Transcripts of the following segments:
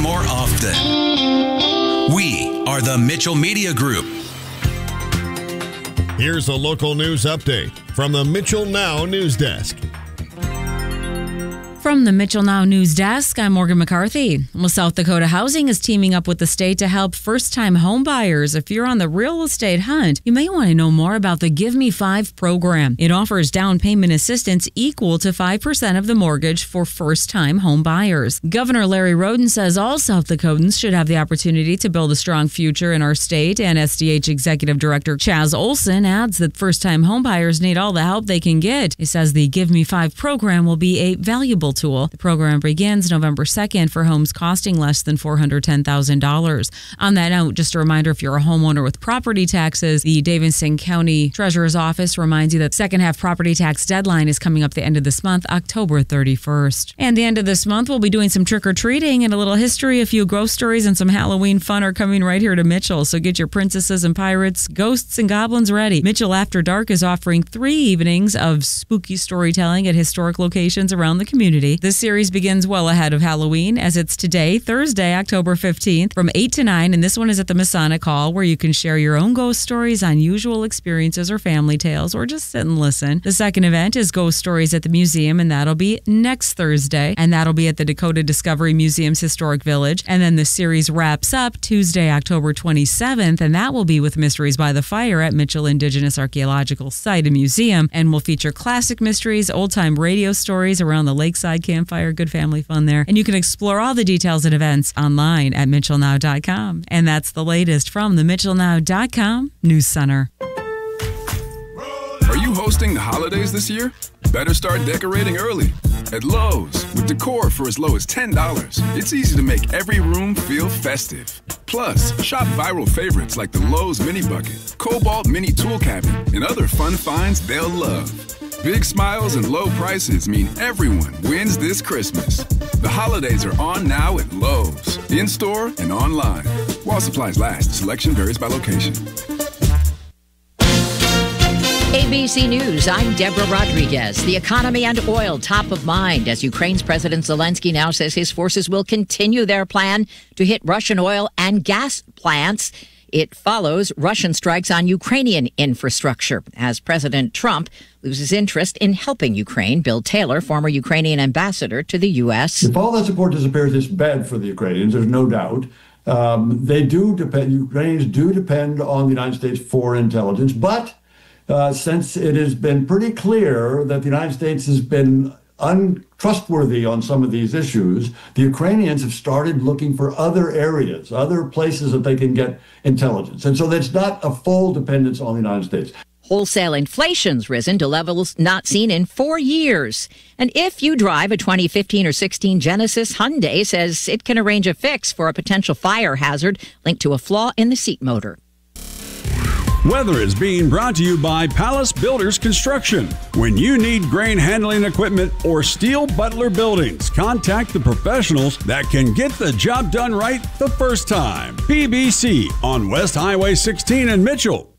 more often. We are the Mitchell Media Group. Here's a local news update from the Mitchell Now News Desk. From the Mitchell Now News Desk, I'm Morgan McCarthy. Well, South Dakota Housing is teaming up with the state to help first-time home buyers. If you're on the real estate hunt, you may want to know more about the Give Me 5 program. It offers down payment assistance equal to 5% of the mortgage for first-time home buyers. Governor Larry Roden says all South Dakotans should have the opportunity to build a strong future in our state, and SDH Executive Director Chaz Olson adds that first-time home buyers need all the help they can get. He says the Give Me 5 program will be a valuable tool. The program begins November 2nd for homes costing less than $410,000. On that note, just a reminder, if you're a homeowner with property taxes, the Davidson County Treasurer's Office reminds you that second half property tax deadline is coming up the end of this month, October 31st. And the end of this month, we'll be doing some trick-or-treating and a little history, a few ghost stories, and some Halloween fun are coming right here to Mitchell. So get your princesses and pirates, ghosts and goblins ready. Mitchell After Dark is offering 3 evenings of spooky storytelling at historic locations around the community. This series begins well ahead of Halloween, as it's today, Thursday, October 15th, from 8 to 9, and this one is at the Masonic Hall, where you can share your own ghost stories, unusual experiences, or family tales, or just sit and listen. The second event is Ghost Stories at the Museum, and that'll be next Thursday, and that'll be at the Dakota Discovery Museum's Historic Village. And then the series wraps up Tuesday, October 27th, and that will be with Mysteries by the Fire at Mitchell Indigenous Archaeological Site and Museum, and will feature classic mysteries, old-time radio stories around the lakeside campfire. Good family fun there. And you can explore all the details and events online at mitchellnow.com. And that's the latest from the mitchellnow.com News Center. Are you hosting the holidays this year? Better start decorating early. At Lowe's, with decor for as low as $10, it's easy to make every room feel festive. Plus, shop viral favorites like the Lowe's Mini Bucket, Cobalt Mini Tool Cabinet, and other fun finds they'll love. Big smiles and low prices mean everyone wins this Christmas. The holidays are on now at Lowe's, in-store and online. While supplies last, selection varies by location. ABC News, I'm Deborah Rodriguez. The economy and oil top of mind as Ukraine's President Zelensky now says his forces will continue their plan to hit Russian oil and gas plants. It follows Russian strikes on Ukrainian infrastructure as President Trump loses interest in helping Ukraine. Bill Taylor, former Ukrainian ambassador to the U.S. If all that support disappears, it's bad for the Ukrainians, there's no doubt. Ukrainians do depend on the United States for intelligence, but since it has been pretty clear that the United States has been untrustworthy on some of these issues, the Ukrainians have started looking for other areas, other places that they can get intelligence. And so that's not a full dependence on the United States. Wholesale inflation's risen to levels not seen in 4 years. And if you drive a 2015 or 16 Genesis, Hyundai says it can arrange a fix for a potential fire hazard linked to a flaw in the seat motor. Weather is being brought to you by Palace Builders Construction. When you need grain handling equipment or steel Butler buildings, contact the professionals that can get the job done right the first time. PBC on West Highway 16 in Mitchell.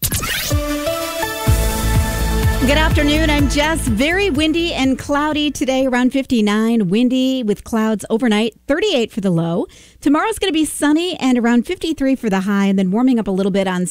Good afternoon. I'm Jess. Very windy and cloudy today, around 59. Windy with clouds overnight, 38 for the low. Tomorrow's going to be sunny and around 53 for the high, and then warming up a little bit on